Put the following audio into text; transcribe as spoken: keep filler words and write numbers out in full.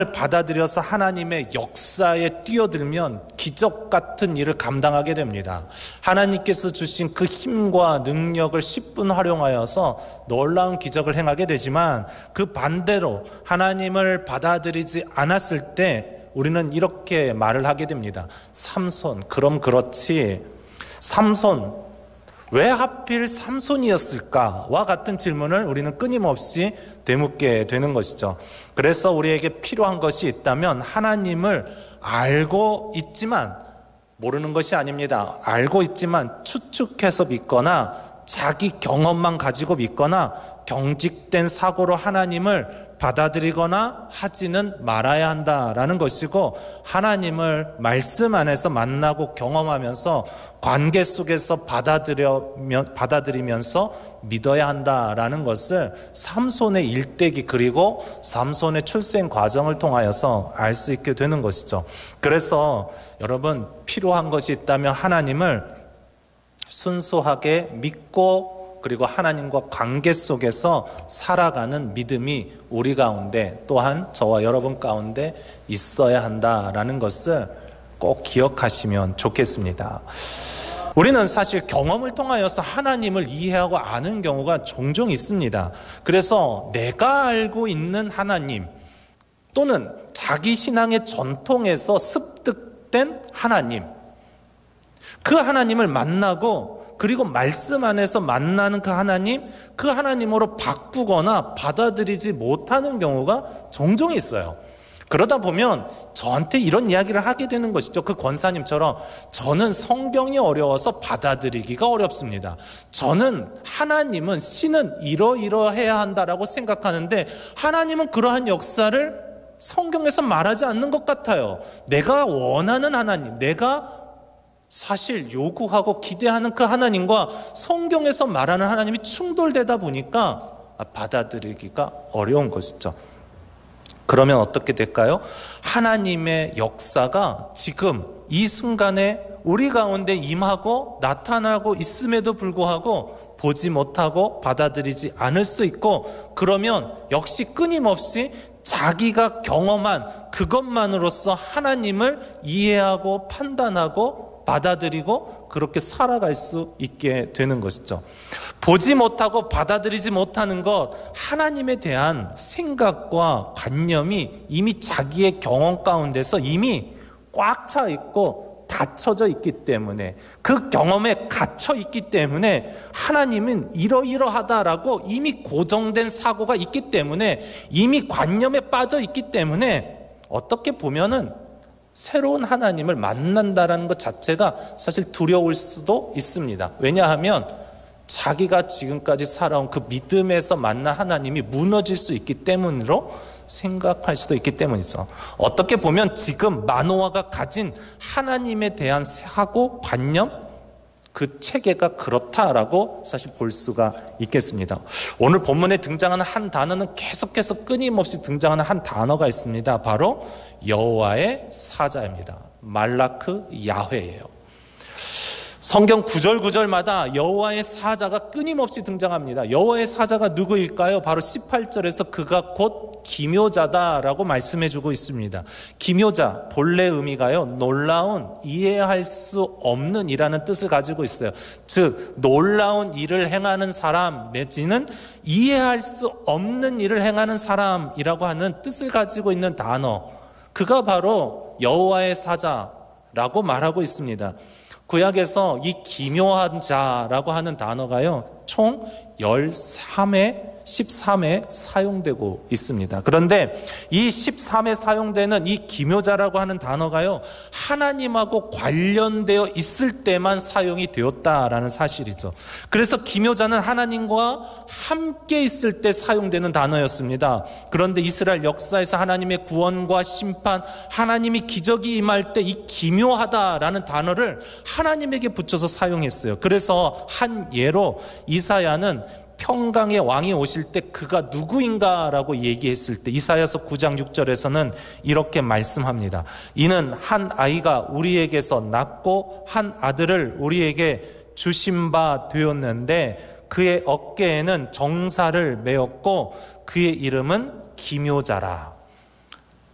받아들여서 하나님의 역사에 뛰어들면 기적 같은 일을 감당하게 됩니다. 하나님께서 주신 그 힘과 능력을 십 분 활용하여서 놀라운 기적을 행하게 되지만, 그 반대로 하나님을 받아들이지 않았을 때 우리는 이렇게 말을 하게 됩니다. 삼손, 그럼 그렇지, 삼손 왜 하필 삼손이었을까와 같은 질문을 우리는 끊임없이 되묻게 되는 것이죠. 그래서 우리에게 필요한 것이 있다면 하나님을 알고 있지만 모르는 것이 아닙니다. 알고 있지만 추측해서 믿거나 자기 경험만 가지고 믿거나 경직된 사고로 하나님을 받아들이거나 하지는 말아야 한다라는 것이고, 하나님을 말씀 안에서 만나고 경험하면서 관계 속에서 받아들여, 받아들이면서 믿어야 한다라는 것을 삼손의 일대기 그리고 삼손의 출생 과정을 통하여서 알 수 있게 되는 것이죠. 그래서 여러분, 필요한 것이 있다면 하나님을 순수하게 믿고 그리고 하나님과 관계 속에서 살아가는 믿음이 우리 가운데, 또한 저와 여러분 가운데 있어야 한다라는 것을 꼭 기억하시면 좋겠습니다. 우리는 사실 경험을 통하여서 하나님을 이해하고 아는 경우가 종종 있습니다. 그래서 내가 알고 있는 하나님, 또는 자기 신앙의 전통에서 습득된 하나님, 그 하나님을 만나고 그리고 말씀 안에서 만나는 그 하나님, 그 하나님으로 바꾸거나 받아들이지 못하는 경우가 종종 있어요. 그러다 보면 저한테 이런 이야기를 하게 되는 것이죠. 그 권사님처럼, 저는 성경이 어려워서 받아들이기가 어렵습니다. 저는 하나님은, 신은 이러이러해야 한다라고 생각하는데 하나님은 그러한 역사를 성경에서 말하지 않는 것 같아요. 내가 원하는 하나님, 내가 사실 요구하고 기대하는 그 하나님과 성경에서 말하는 하나님이 충돌되다 보니까 받아들이기가 어려운 것이죠. 그러면 어떻게 될까요? 하나님의 역사가 지금 이 순간에 우리 가운데 임하고 나타나고 있음에도 불구하고 보지 못하고 받아들이지 않을 수 있고, 그러면 역시 끊임없이 자기가 경험한 그것만으로써 하나님을 이해하고 판단하고 받아들이고 그렇게 살아갈 수 있게 되는 것이죠. 보지 못하고 받아들이지 못하는 것, 하나님에 대한 생각과 관념이 이미 자기의 경험 가운데서 이미 꽉 차 있고 닫혀져 있기 때문에, 그 경험에 갇혀 있기 때문에 하나님은 이러이러하다라고 이미 고정된 사고가 있기 때문에, 이미 관념에 빠져 있기 때문에 어떻게 보면은 새로운 하나님을 만난다라는 것 자체가 사실 두려울 수도 있습니다. 왜냐하면 자기가 지금까지 살아온 그 믿음에서 만난 하나님이 무너질 수 있기 때문으로 생각할 수도 있기 때문이죠. 어떻게 보면 지금 마노아가 가진 하나님에 대한 사고, 관념, 그 체계가 그렇다라고 사실 볼 수가 있겠습니다. 오늘 본문에 등장하는 한 단어는 계속해서 끊임없이 등장하는 한 단어가 있습니다. 바로 여호와의 사자입니다. 말라크 야훼예요. 성경 구절 구절마다 여호와의 사자가 끊임없이 등장합니다. 여호와의 사자가 누구일까요? 바로 십팔 절에서 그가 곧 기묘자다라고 말씀해주고 있습니다. 기묘자, 본래 의미가요, 놀라운, 이해할 수 없는 이라는 뜻을 가지고 있어요. 즉 놀라운 일을 행하는 사람 내지는 이해할 수 없는 일을 행하는 사람이라고 하는 뜻을 가지고 있는 단어, 그가 바로 여호와의 사자라고 말하고 있습니다. 구약에서 이 기묘한 자라고 하는 단어가요, 총 십삼 회, 십삼 회 사용되고 있습니다. 그런데 이 십삼 회 사용되는 이 기묘자라고 하는 단어가요, 하나님하고 관련되어 있을 때만 사용이 되었다라는 사실이죠. 그래서 기묘자는 하나님과 함께 있을 때 사용되는 단어였습니다. 그런데 이스라엘 역사에서 하나님의 구원과 심판, 하나님이 기적이 임할 때 이 기묘하다라는 단어를 하나님에게 붙여서 사용했어요. 그래서 한 예로 이사야는 평강의 왕이 오실 때 그가 누구인가라고 얘기했을 때 이사야서 구 장 육 절에서는 이렇게 말씀합니다. 이는 한 아이가 우리에게서 낳고 한 아들을 우리에게 주신 바 되었는데 그의 어깨에는 정사를 메었고 그의 이름은 기묘자라.